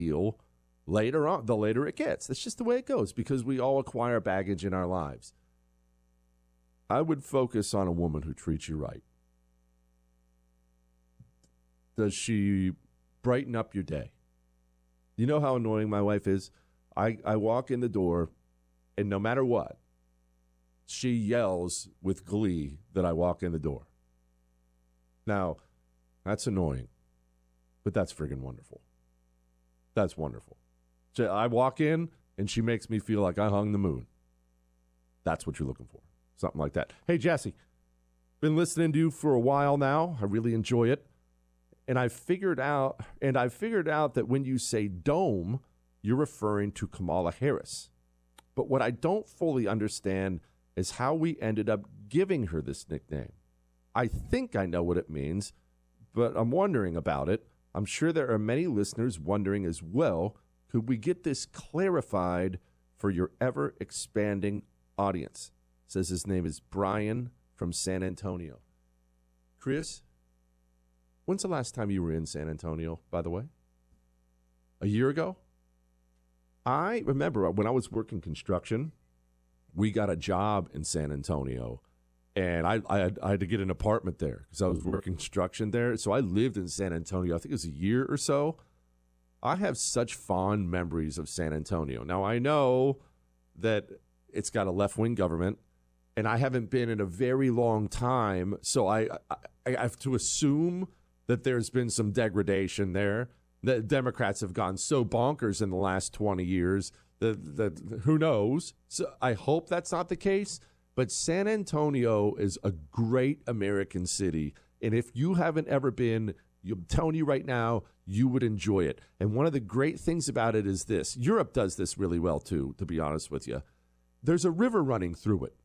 feel later on, the later it gets. That's just the way it goes because we all acquire baggage in our lives. I would focus on a woman who treats you right. Does she brighten up your day? You know how annoying my wife is? I walk in the door, and no matter what, she yells with glee that I walk in the door. Now, that's annoying, but that's friggin' wonderful. That's wonderful. So I walk in, and she makes me feel like I hung the moon. That's what you're looking for. Something like that. Hey, Jesse, been listening to you for a while now. I really enjoy it. And I figured out that when you say dome, you're referring to Kamala Harris. But what I don't fully understand is how we ended up giving her this nickname. I think I know what it means, but I'm wondering about it. I'm sure there are many listeners wondering as well. Could we get this clarified for your ever-expanding audience? Says his name is Brian from San Antonio. Chris, when's the last time you were in San Antonio, by the way? A year ago? I remember when I was working construction, we got a job in San Antonio, and I had to get an apartment there because I was working construction there. So I lived in San Antonio, I think it was a year or so. I have such fond memories of San Antonio. Now, I know that it's got a left-wing government, and I haven't been in a very long time, so I have to assume that there's been some degradation there. The Democrats have gone so bonkers in the last 20 years that who knows? So I hope that's not the case. But San Antonio is a great American city. And if you haven't ever been, I'm telling you right now, you would enjoy it. And one of the great things about it is this. Europe does this really well, too, to be honest with you. There's a river running through it.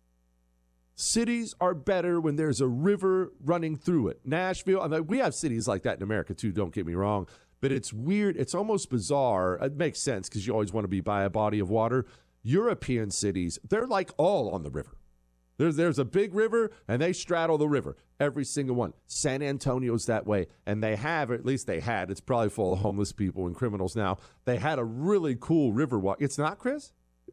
Cities are better when there's a river running through it. Nashville, I mean, we have cities like that in America, too, don't get me wrong. But it's weird. It's almost bizarre. It makes sense because you always want to be by a body of water. European cities, they're like all on the river. There's a big river, and they straddle the river, every single one. San Antonio's that way, and they have, or at least they had, it's probably full of homeless people and criminals now. They had a really cool river walk. It's not, Chris?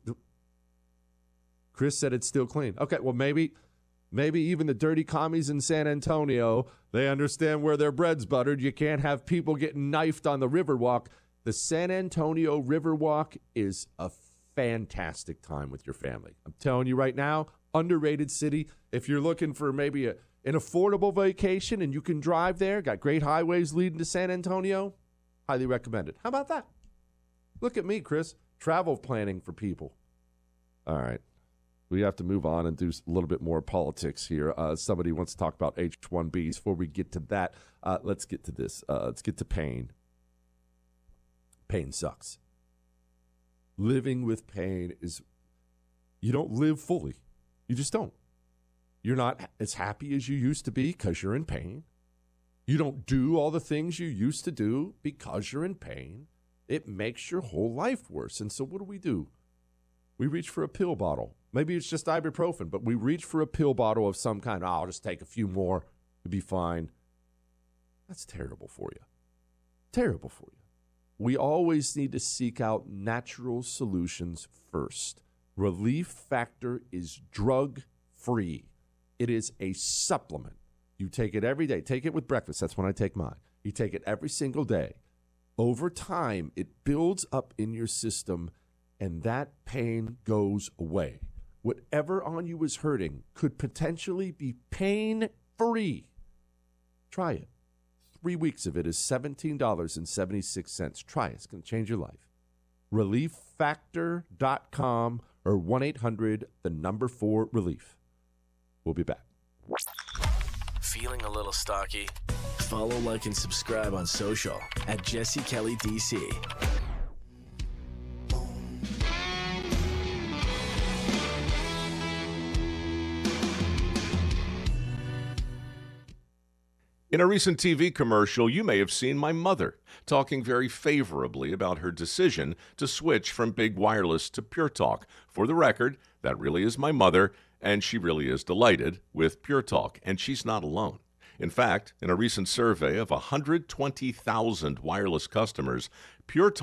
Chris said it's still clean. Okay, well, maybe even the dirty commies in San Antonio, they understand where their bread's buttered. You can't have people getting knifed on the Riverwalk. The San Antonio Riverwalk is a fantastic time with your family. I'm telling you right now, underrated city. If you're looking for maybe an affordable vacation and you can drive there, got great highways leading to San Antonio, highly recommend it. How about that? Look at me, Chris. Travel planning for people. All right. We have to move on and do a little bit more politics here. Somebody wants to talk about H-1Bs. Before we get to that, let's get to this. Let's get to pain. Pain sucks. Living with pain is, you don't live fully. You just don't. You're not as happy as you used to be because you're in pain. You don't do all the things you used to do because you're in pain. It makes your whole life worse. And so what do? We reach for a pill bottle. Maybe it's just ibuprofen, but we reach for a pill bottle of some kind. Oh, I'll just take a few more. It'll be fine. That's terrible for you. Terrible for you. We always need to seek out natural solutions first. Relief Factor is drug-free. It is a supplement. You take it every day. Take it with breakfast. That's when I take mine. You take it every single day. Over time, it builds up in your system, and that pain goes away. Whatever on you is hurting could potentially be pain-free. Try it. 3 weeks of it is $17.76. Try it. It's going to change your life. ReliefFactor.com or 1-800-4-RELIEF. We'll be back. Feeling a little stocky? Follow, like, and subscribe on social at Jesse Kelly DC. In a recent TV commercial, you may have seen my mother talking very favorably about her decision to switch from Big Wireless to Pure Talk. For the record, that really is my mother, and she really is delighted with Pure Talk, and she's not alone. In fact, in a recent survey of 120,000 wireless customers, Pure